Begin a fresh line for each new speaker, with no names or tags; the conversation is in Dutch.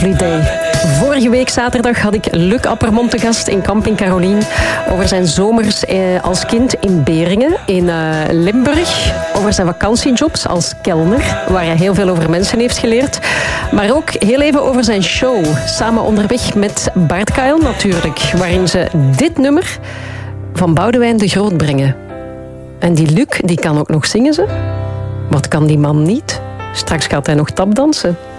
Holiday. Vorige week zaterdag had ik Luc Appermont te gast in Camping Carolien over zijn zomers als kind in Beringen, in Limburg. Over zijn vakantiejobs als kelner, waar hij heel veel over mensen heeft geleerd. Maar ook heel even over zijn show, samen onderweg met Bart Kuil natuurlijk, waarin ze dit nummer van Boudewijn de Groot brengen. En die Luc, die kan ook nog zingen, ze. Wat kan die man niet? Straks gaat hij nog tapdansen.